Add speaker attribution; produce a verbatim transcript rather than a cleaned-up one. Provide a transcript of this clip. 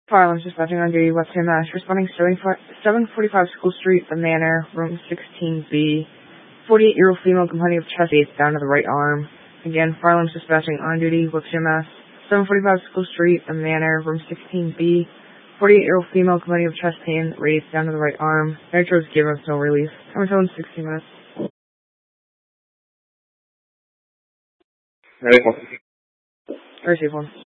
Speaker 1: Fire alarm dispatching on duty, Western Mass. Responding seven forty-five School Street, The Manor, room sixteen B. forty-eight-year-old female complaining of chest pains down to the right arm. Again, fire alarm dispatching on duty, Western Mass. seven forty-five School Street, The Manor, room sixteen B. forty-eight-year-old female complaining of chest pain, radiates down to the right arm. Nitro is giving us no relief. Time until in sixty minutes.
Speaker 2: Ready for
Speaker 1: Receive one.